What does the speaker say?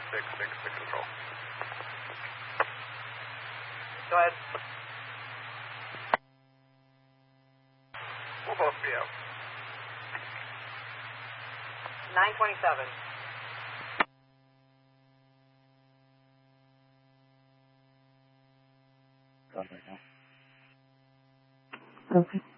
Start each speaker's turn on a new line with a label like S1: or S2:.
S1: to control.
S2: Go ahead.
S1: We'll both be out.
S2: 927.
S3: Okay.